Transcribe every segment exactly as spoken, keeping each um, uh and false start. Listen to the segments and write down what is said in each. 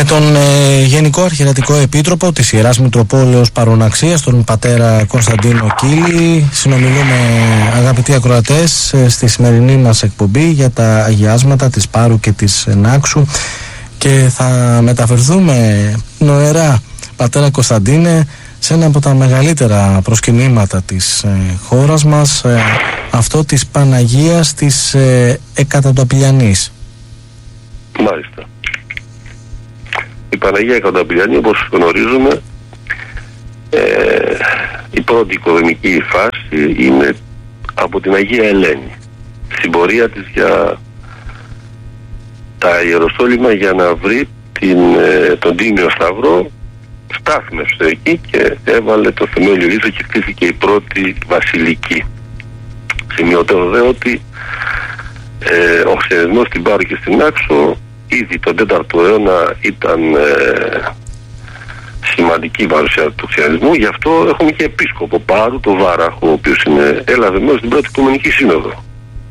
τον ε, Γενικό Αρχιερατικό Επίτροπο της Ιεράς Μητροπόλεως Παροναξίας, τον πατέρα Κωνσταντίνο Κύλη. Συνομιλούμε, αγαπητοί ακροατές, στη σημερινή μας εκπομπή για τα αγιάσματα της Πάρου και της Νάξου, και θα μεταφερθούμε νοερά, πατέρα Κωνσταντίνε, σε ένα από τα μεγαλύτερα προσκυνήματα της ε, χώρας μας, ε, αυτό της Παναγίας της ε, Εκατονταπηλιανής. Μάλιστα. Η Παναγία Εκατονταπηλιανή, όπως γνωρίζουμε, ε, η πρώτη οικοδομική φάση είναι από την Αγία Ελένη, στην πορεία της για τα Ιεροσόλυμα, για να βρει την, ε, τον Τίμιο Σταυρό. Στάθμευσε εκεί και έβαλε το θεμέλιο ίσο και χτίστηκε η πρώτη βασιλική. Σημειωτέω δε ότι ε, ο χριστιανισμός στην Πάρου και στην Άξο ήδη τον τέταρτο αιώνα ήταν ε, σημαντική παρουσία του χριστιανισμού. Γι' αυτό έχουμε και επίσκοπο Πάρου, τον Βάραχο, ο οποίος είναι, έλαβε μέρος στην πρώτη Οικουμενική Σύνοδο.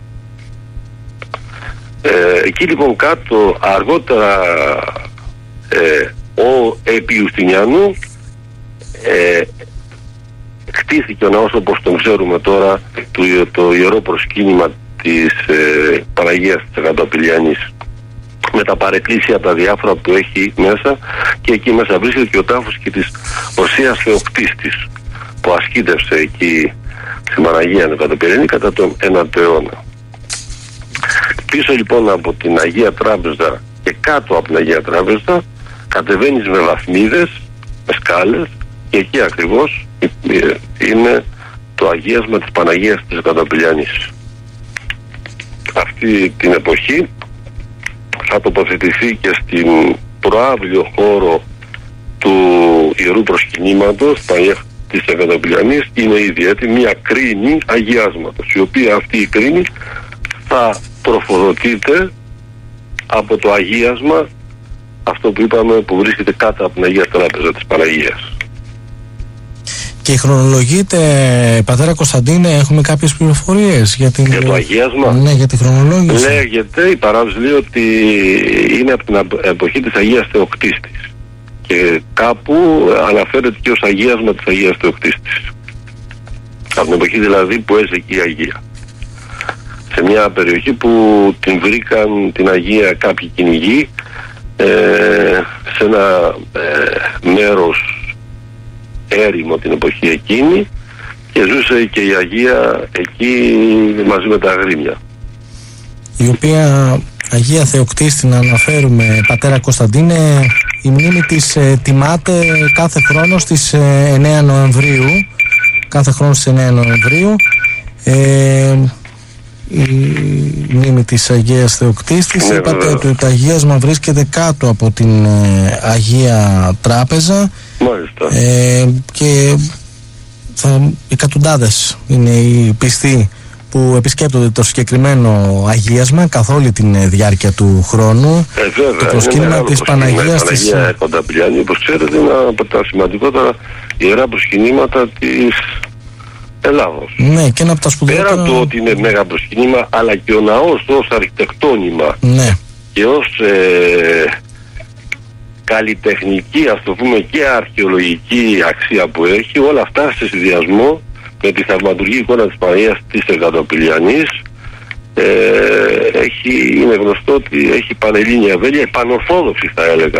Ε, εκεί λοιπόν κάτω αργότερα ε, ο επί Ιουστινιανού ε, χτίστηκε ο ναός όπως τον ξέρουμε τώρα, το, το ιερό προσκύνημα της ε, Παναγίας της Εκατονταπηλιανής, με τα παρεκκλήσια από τα διάφορα που έχει μέσα, και εκεί μέσα βρίσκεται και ο τάφος και της Οσίας Θεοκτίστης που ασκήτευσε εκεί στην Παναγία Εκατονταπηλιανή κατά τον ένατο αιώνα. Πίσω λοιπόν από την Αγία Τράπεζα και κάτω από την Αγία Τράπεζα κατεβαίνεις με βαθμίδες, με σκάλες, και εκεί ακριβώς είναι το αγίασμα της Παναγίας της Εκατονταπηλιανής. Αυτή την εποχή θα τοποθετηθεί και στην προαύλιο χώρο του Ιερού Προσκυνήματος της Εκατονταπηλιανής, είναι ήδη έτοιμη μια κρίνη αγιάσματος, η οποία αυτή η κρίνη θα τροφοδοτείται από το αγίασμα, αυτό που είπαμε, που βρίσκεται κάτω από την Αγία Τράπεζα της Παναγίας. Και χρονολογείται, πατέρα Κωνσταντίνε, έχουμε κάποιες πληροφορίες για, την... για το αγίασμα? Ναι, για τη χρονολόγηση. Λέγεται, η παράδοση λέει ότι είναι από την εποχή της Αγίας Θεοκτίστης, και κάπου αναφέρεται και ως αγίασμα της Αγίας Θεοκτίστης, από την εποχή δηλαδή που έζησε εκεί η Αγία, σε μια περιοχή που την βρήκαν την Αγία κάποιοι κυνηγοί, ε, σε ένα ε, μέρος έρημο την εποχή εκείνη, και ζούσε και η Αγία εκεί μαζί με τα αγρίμια, η οποία Αγία Θεοκτίστη, να αναφέρουμε, πατέρα Κωνσταντίνε, η μνήμη της ε, τιμάται κάθε χρόνο στις ε, εννέα Νοεμβρίου, κάθε χρόνο στις εννέα Νοεμβρίου, ε, η μνήμη της Αγίας Θεοκτίστης. Ναι, είπατε ότι το αγίασμα βρίσκεται κάτω από την ε, Αγία Τράπεζα. Μάλιστα. Ε, και θα, εκατοντάδες είναι οι πιστοί που επισκέπτονται το συγκεκριμένο αγίασμα καθ' όλη τη διάρκεια του χρόνου. Ε, βέβαια, το προσκύνημα της Παναγίας της... Η Παναγία Εκατονταπηλιανή, όπως ξέρετε, είναι από τα σημαντικότερα ιερά προσκυνήματα της Ελλάδος. Ναι, και ένα από τα σπουδαιότερα... Πέρα το ότι είναι μέγα προσκυνήμα, αλλά και ο ναός ως αρχιτεκτόνημα, ναι, και ως ε, καλλιτεχνική, ας το πούμε, και αρχαιολογική αξία που έχει, όλα αυτά σε συνδυασμό με τη θαυματουργική εικόνα της Παναγίας της Εκατονταπηλιανής, ε, έχει, είναι γνωστό ότι έχει πανελλήνια ευέλεια, επανορθόδοξη θα έλεγα.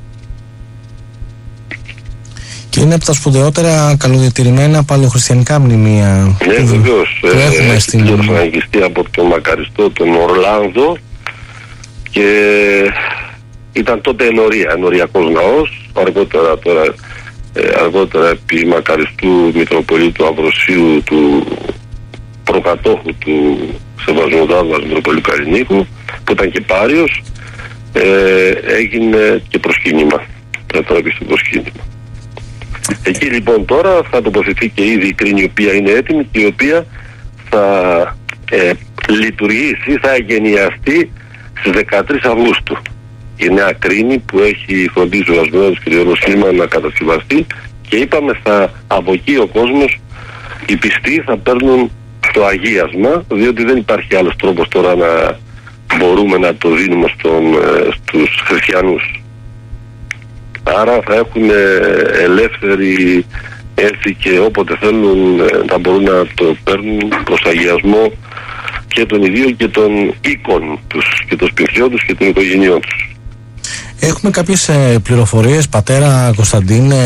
Και είναι από τα σπουδαιότερα καλοδιατηρημένα παλαιοχριστιανικά μνημεία. Ναι, βεβαίως. Το έχουμε ε, στην... Έχει από τον μακαριστό τον Ορλάνδο, και ήταν τότε ενορία, ενοριακός ναός. Αργότερα τώρα, ε, αργότερα επί μακαριστού Μητροπολίτου Αμβροσίου, του προκατόχου του Σεβασμιωτάτου μας Μητροπολίτου Καλλινίκου, που ήταν και πάριος, ε, έγινε και προσκύνημα. Τώρα στο προσκύνημα. Εκεί λοιπόν τώρα θα τοποθετηθεί και ήδη η κρίνη, η οποία είναι έτοιμη και η οποία θα ε, λειτουργήσει, θα εγγενιαστεί στις δεκατρείς Αυγούστου. Η νέα κρίνη που έχει φροντίσει ο Ασμιώτης και το Ιεροσύλλημα να κατασκευαστεί, και είπαμε θα, από εκεί ο κόσμος, οι πιστοί θα παίρνουν το αγίασμα, διότι δεν υπάρχει άλλος τρόπος τώρα να μπορούμε να το δίνουμε στον, ε, στους χριστιανούς. άρα θα έχουν ελεύθερη έτσι και όποτε θέλουν να μπορούν να το παίρνουν προς αγιασμό και των ιδίων και των οίκων τους και των σπιτιών τους και των οικογενειών τους. Έχουμε κάποιες ε, πληροφορίες, πατέρα Κωνσταντίνε,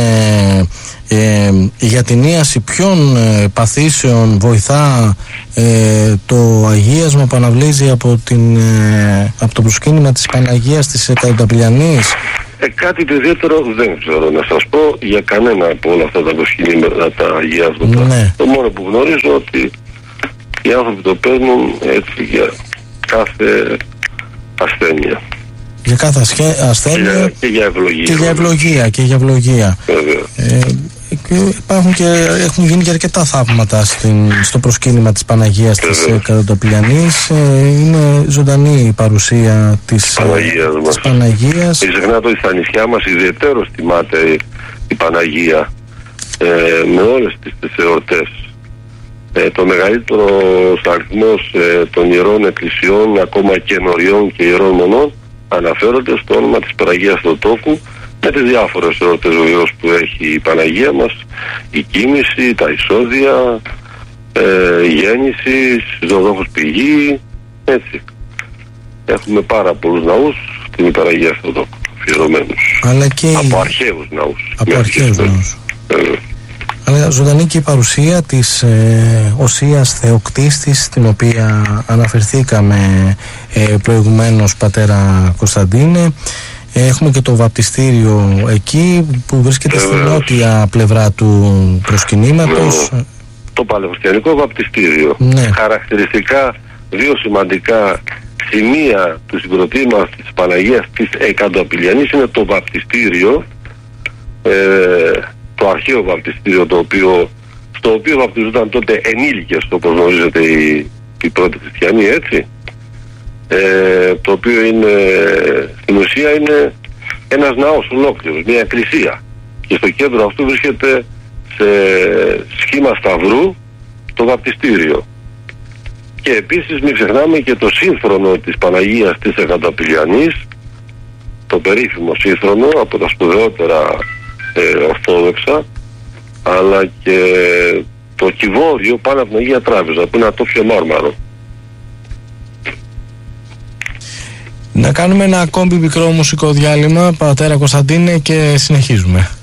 ε, για την ίαση ποιων ε, παθήσεων βοηθά ε, το αγίασμα που αναβλύζει από, την, ε, από το προσκύνημα της Παναγίας της Εκατονταπηλιανής? Ε, κάτι το ιδιαίτερο δεν ξέρω να σας πω για κανένα από όλα αυτά τα προσκυνήματα, τα αγιάσματα. Ναι. Το μόνο που γνωρίζω ότι οι άνθρωποι το παίρνουν έτσι για κάθε ασθένεια. Για κάθε ασθένεια και, και για ευλογία. Και για ευλογία. Και για ευλογία. Ε, και υπάρχουν και έχουν γίνει και αρκετά θαύματα στην, στο προσκύνημα της Παναγίας της Εκατονταπηλιανής. Ε, είναι ζωντανή η παρουσία της Παναγίας. Της Παναγίας. Μην ξεχνάτε ότι στα νησιά μας ιδιαιτέρως τιμάται η Παναγία ε, με όλες τις, τις εορτές. Ε, το μεγαλύτερο αριθμός ε, των ιερών εκκλησιών, ακόμα και ενωριών και ιερών μονών, αναφέρονται στο όνομα της Παναγίας Θεοτόκου, με τις διάφορες εορτές βεβαίως που έχει η Παναγία μας, η κοίμηση, τα εισόδια, ε, η γέννηση, Ζωοδόχος Πηγή, έτσι. Έχουμε πάρα πολλούς ναούς στην Παναγία Θεοτόκου, αφιερωμένους. Αλλά και από αρχαίους ναούς. Από αρχαίους ναούς. Ε, Αλλά ζωντανή και η παρουσία της ε, Οσίας Θεοκτίστης, την οποία αναφερθήκαμε ε, προηγουμένως, πατέρα Κωνσταντίνε. Ε, έχουμε και το βαπτιστήριο εκεί που βρίσκεται ε, στην νότια πλευρά του προσκυνήματος. Ναι, το Παλαιοχριστιανικό Βαπτιστήριο. Ναι. Χαρακτηριστικά δύο σημαντικά σημεία του συγκροτήματος της Παναγίας της Εκατονταπηλιανής είναι το βαπτιστήριο, ε, το αρχαίο βαπτιστήριο, το οποίο, στο οποίο βαπτιζόταν τότε ενήλικες, όπως γνωρίζετε οι, οι πρώτοι χριστιανοί, έτσι. Ε, το οποίο είναι, στην ουσία είναι ένας ναός ολόκληρος, μια εκκλησία, και στο κέντρο αυτού βρίσκεται σε σχήμα σταυρού το βαπτιστήριο. Και επίσης μην ξεχνάμε και το σύμφρονο της Παναγίας της Εκατονταπηλιανής, το περίφημο σύμφρονο από τα σπουδαιότερα ε, ορθόδοξα, αλλά και το κυβόριο πάνω από την Αγία Τράπεζα, που είναι ατόφιο μάρμαρο. Να κάνουμε ένα ακόμη μικρό μουσικό διάλειμμα, πατέρα Κωνσταντίνε, και συνεχίζουμε.